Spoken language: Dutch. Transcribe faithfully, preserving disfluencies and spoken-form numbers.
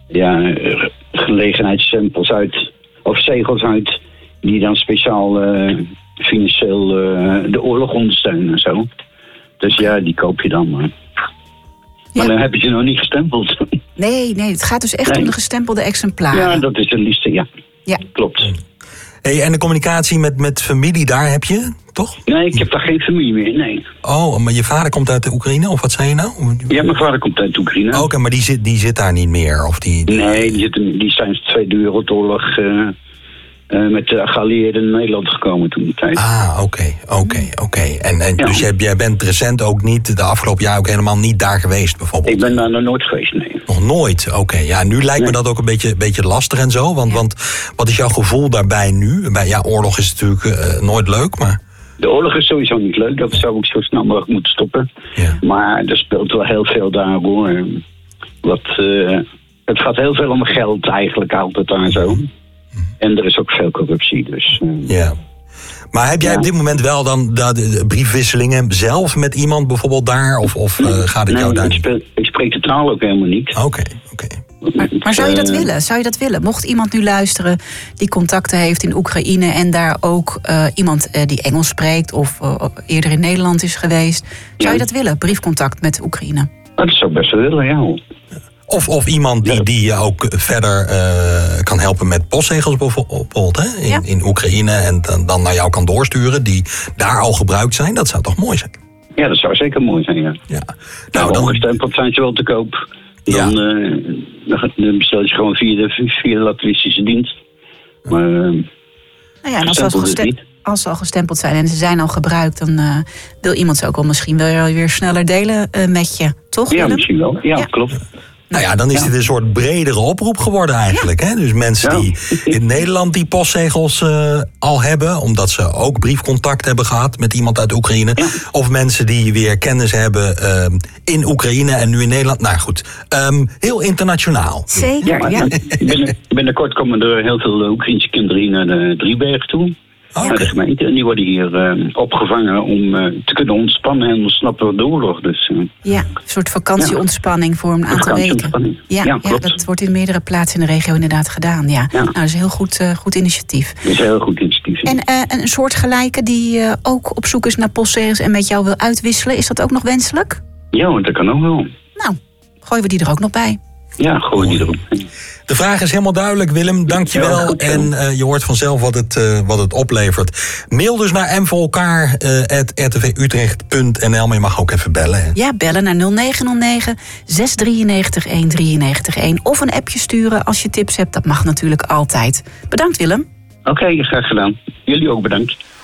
ja, gelegenheidsstempels uit, of zegels uit, die dan speciaal uh, financieel uh, de oorlog ondersteunen en zo. Dus ja, die koop je dan. Maar, maar ja. Dan heb je ze nog niet gestempeld. Nee, nee, het gaat dus echt nee. om de gestempelde exemplaren. Ja, dat is de liefste, ja. Ja. Klopt. Hey, en de communicatie met, met familie, daar heb je, toch? Nee, ik heb daar geen familie meer, nee. Oh, maar je vader komt uit de Oekraïne, of wat zei je nou? Ja, mijn vader komt uit de Oekraïne. Oké, okay, maar die zit, die zit daar niet meer? Of die, die... Nee, die, zitten, die zijn de Tweede Wereldoorlog uh, uh, met de geallieerden in Nederland gekomen toen die tijd. Ah, oké, oké, oké. En, en ja. Dus jij, jij bent recent ook niet, de afgelopen jaar ook helemaal niet daar geweest, bijvoorbeeld? Ik ben daar nog nooit geweest, nee. Nog nooit? Oké, okay. Ja, nu lijkt nee. me dat ook een beetje, beetje lastig en zo. Want, ja. want wat is jouw gevoel daarbij nu? Bij, ja, oorlog is natuurlijk uh, nooit leuk, maar... De oorlog is sowieso niet leuk. Dat zou ik zo snel mogelijk moeten stoppen. Ja. Maar er speelt wel heel veel daar, hoor. Wat, uh, het gaat heel veel om geld eigenlijk altijd daar zo. Mm-hmm. En er is ook veel corruptie, dus... Uh, ja. Maar heb jij ja. op dit moment wel dan de, de briefwisselingen zelf met iemand bijvoorbeeld daar? Of, of uh, gaat het nee, jou daar ik niet? Spreek, ik spreek de taal ook helemaal niet. Oké, okay, oké. Okay. Maar, maar zou je dat uh, willen? Zou je dat willen? Mocht iemand nu luisteren die contacten heeft in Oekraïne... en daar ook uh, iemand uh, die Engels spreekt of uh, eerder in Nederland is geweest... zou ja. je dat willen, briefcontact met Oekraïne? Dat zou ik best wel willen, ja. Of, of iemand die, die je ook verder uh, kan helpen met postzegels bijvoorbeeld, hè? In, ja. in Oekraïne en dan, dan naar jou kan doorsturen, die daar al gebruikt zijn. Dat zou toch mooi zijn? Ja, dat zou zeker mooi zijn, ja. ja. Nou, nou dan ongestempeld zijn ze wel te koop. Dan, ja. uh, dan bestel je gewoon via de, via de lotteristische dienst. Maar uh, nou ja, en als, als, gestem- als ze al gestempeld zijn en ze zijn al gebruikt... dan uh, wil iemand ze ook wel misschien wel weer sneller delen uh, met je, toch? Ja, Willem? misschien wel. Ja, ja. klopt. Nou ja, dan is ja. dit een soort bredere oproep geworden eigenlijk. Ja. Hè? Dus mensen ja. die in Nederland die postzegels uh, al hebben... omdat ze ook briefcontact hebben gehad met iemand uit Oekraïne... Ja. of mensen die weer kennis hebben uh, in Oekraïne en nu in Nederland. Nou goed, um, heel internationaal. Zeker, ja. ja. Binnen, binnenkort komen er heel veel Oekraïnse kinderen hier naar de Driebergen toe... Okay. Naar de gemeente. En die worden hier uh, opgevangen om uh, te kunnen ontspannen en ontsnappen van de oorlog. Dus, uh, ja, een soort vakantieontspanning ja. voor een aantal weken. Ja, ja, ja, dat wordt in meerdere plaatsen in de regio inderdaad gedaan. Ja. Ja. Nou, dat is een heel goed, uh, goed initiatief. Dat is een heel goed initiatief. Ja. En uh, een soortgelijke die uh, ook op zoek is naar postzegels en met jou wil uitwisselen. Is dat ook nog wenselijk? Ja, want dat kan ook wel. Nou, gooien we die er ook nog bij. Ja, gooi die erop. De vraag is helemaal duidelijk, Willem. Dank je wel. Ja, en uh, je hoort vanzelf wat het, uh, wat het oplevert. Mail dus naar m voor elkaar at r t v utrecht punt n l. Maar je mag ook even bellen. Hè? Ja, bellen naar nul negen nul negen zes drie negen een drie negen een. Of een appje sturen als je tips hebt. Dat mag natuurlijk altijd. Bedankt, Willem. Oké, okay, graag gedaan. Jullie ook bedankt.